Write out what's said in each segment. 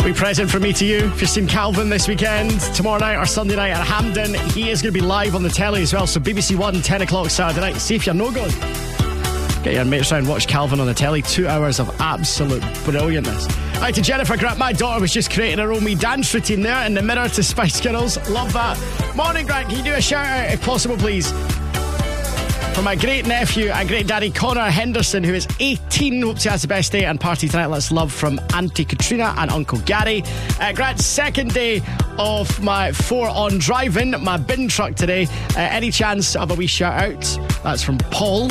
Wee present from me to you. If you've seen Calvin this weekend, tomorrow night or Sunday night at Hampden, he is going to be live on the telly as well. So BBC One, 10 o'clock Saturday night. See if you're no good. Get your mates round, watch Calvin on the telly. 2 hours of absolute brilliantness. Hi to Jennifer Grant. My daughter was just creating her own wee dance routine there in the mirror to Spice Girls. Love that. Morning, Grant. Can you do a shout out if possible, please? For my great nephew and great daddy Connor Henderson, who is 18. Hopes he has the best day and party tonight. Let's love from Auntie Katrina and Uncle Gary. Grant's second day of my 4 on driving, my bin truck today. Any chance of a wee shout out? That's from Paul.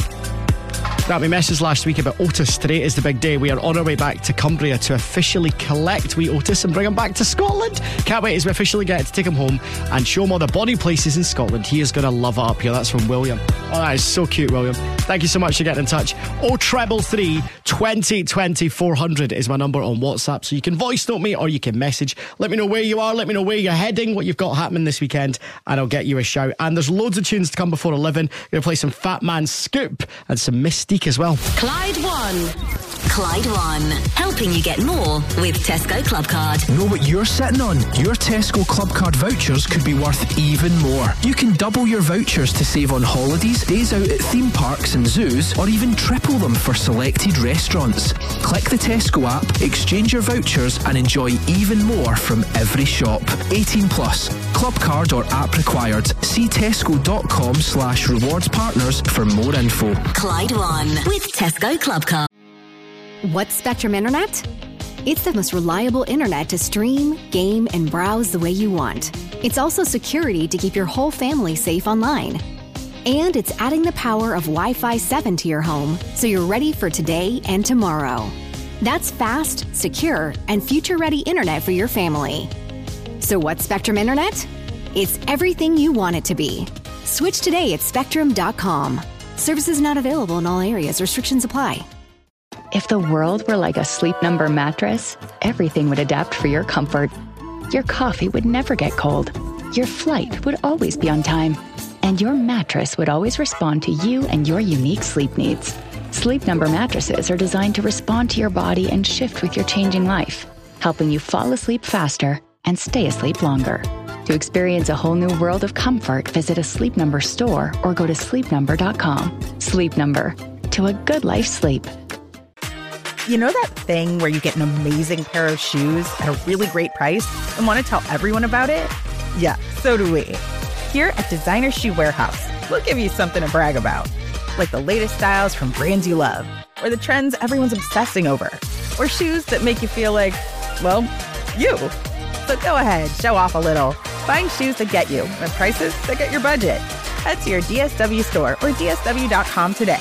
Got me message last week about Otis. Today is the big day. We are on our way back to Cumbria to officially collect wee Otis and bring him back to Scotland. Can't wait as we officially get to take him home and show him all the bonny places in Scotland. He is going to love it up here. That's from William. Oh, that is so cute, William. Thank you so much for getting in touch. 0333 20 20 400 is my number on WhatsApp. So you can voice note me or you can message. Let me know where you are. Let me know where you're heading, what you've got happening this weekend, and I'll get you a shout. And there's loads of tunes to come before 11. We're going to play some Fat Man Scoop and some Mystique as well. Clyde One. Clyde One. Helping you get more with Tesco Club Card. Know what you're sitting on? Your Tesco Club Card vouchers could be worth even more. You can double your vouchers to save on holidays, days out at theme parks and zoos, or even triple them for selected restaurants. Click the Tesco app, exchange your vouchers, and enjoy even more from every shop. 18 plus. Club Card or app required. See tesco.com/rewards partners for more info. Clyde One with Tesco Club Card. What's Spectrum Internet? It's the most reliable internet to stream, game, and browse the way you want. It's also security to keep your whole family safe online. And it's adding the power of Wi-Fi 7 to your home, so you're ready for today and tomorrow. That's fast, secure, and future-ready internet for your family. So what's Spectrum Internet? It's everything you want it to be. Switch today at spectrum.com. Services not available in all areas. Restrictions apply. If the world were like a Sleep Number mattress, everything would adapt for your comfort. Your coffee would never get cold. Your flight would always be on time. And your mattress would always respond to you and your unique sleep needs. Sleep Number mattresses are designed to respond to your body and shift with your changing life, helping you fall asleep faster and stay asleep longer. To experience a whole new world of comfort, visit a Sleep Number store or go to sleepnumber.com. Sleep Number. To a good life sleep. You know that thing where you get an amazing pair of shoes at a really great price and want to tell everyone about it? Yeah, so do we. Here at Designer Shoe Warehouse, we'll give you something to brag about. Like the latest styles from brands you love, or the trends everyone's obsessing over, or shoes that make you feel like, well, you. So go ahead, show off a little. Find shoes that get you at prices that get your budget. Head to your DSW store or DSW.com today.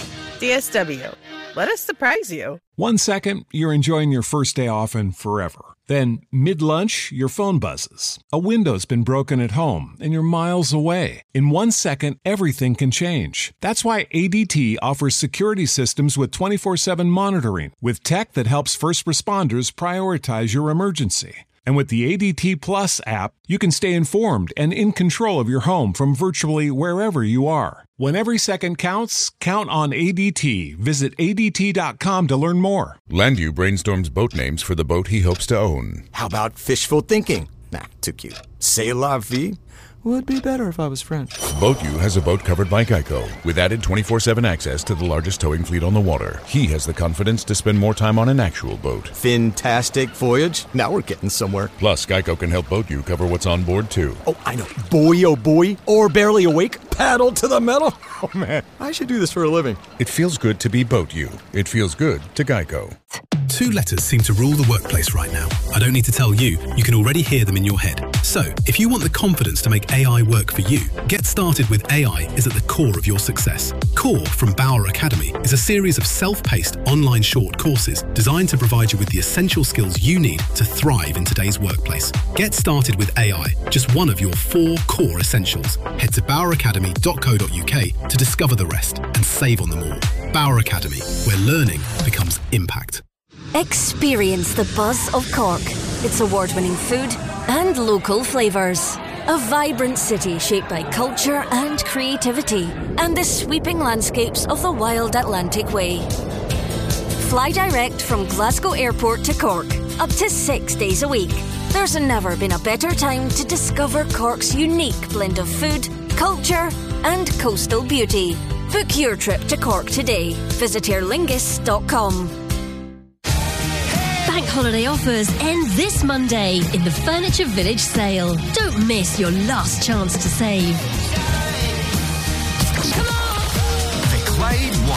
DSW. Let us surprise you. 1 second, you're enjoying your first day off and forever. Then, mid-lunch, your phone buzzes. A window's been broken at home and you're miles away. In 1 second, everything can change. That's why ADT offers security systems with 24/7 monitoring, with tech that helps first responders prioritize your emergency. And with the ADT Plus app, you can stay informed and in control of your home from virtually wherever you are. When every second counts, count on ADT. Visit ADT.com to learn more. Landu brainstorms boat names for the boat he hopes to own. How about fishful thinking? Nah, too cute. C'est la vie? Would be better if I was French. BoatU has a boat covered by Geico, with added 24/7 access to the largest towing fleet on the water. He has the confidence to spend more time on an actual boat. Fantastic voyage. Now we're getting somewhere. Plus, Geico can help BoatU cover what's on board, too. Oh, I know. Boy, oh boy. Or barely awake. Paddle to the metal. Oh, man. I should do this for a living. It feels good to be BoatU. It feels good to Geico. 2 letters seem to rule the workplace right now. I don't need to tell you, you can already hear them in your head. So, if you want the confidence to make AI work for you, Get Started with AI is at the core of your success. Core from Bauer Academy is a series of self-paced online short courses designed to provide you with the essential skills you need to thrive in today's workplace. Get Started with AI, just one of your 4 core essentials. Head to boweracademy.co.uk to discover the rest and save on them all. Bauer Academy, where learning becomes impact. Experience the buzz of Cork. Its award-winning food and local flavours. A vibrant city shaped by culture and creativity, and the sweeping landscapes of the wild Atlantic Way. Fly direct from Glasgow Airport to Cork up to 6 days a week. There's never been a better time to discover Cork's unique blend of food, culture and coastal beauty. Book your trip to Cork today. Visit aerlingus.com. Bank holiday offers end this Monday in the Furniture Village sale. Don't miss your last chance to save. Come on!